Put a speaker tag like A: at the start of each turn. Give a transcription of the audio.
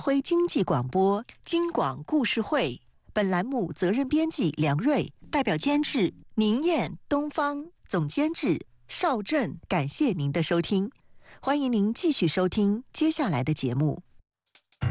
A: 辉经济广播金广故事会，本栏目责任编辑梁瑞，代表监制宁燕、东方，总监制邵振。感谢您的收听，欢迎您继续收听接下来的节目。